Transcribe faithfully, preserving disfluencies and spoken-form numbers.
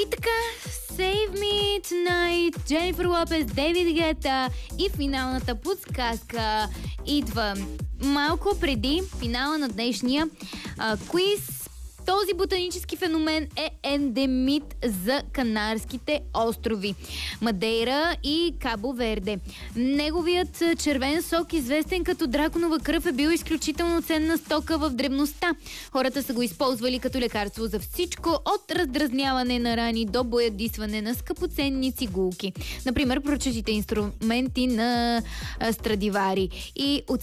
И така, Save Me Tonight, Дженифър Лопес, Дейвид Гета и финалната подсказка идва малко преди финала на днешния а, квиз. Този ботанически феномен е ендемит за Канарските острови, Мадейра и Кабо Верде. Неговият червен сок, известен като драконова кръв, е бил изключително ценна стока в древността. Хората са го използвали като лекарство за всичко, от раздразняване на рани до боядисване на скъпоценни цигулки. Например, прочетите инструменти на Страдивари. И от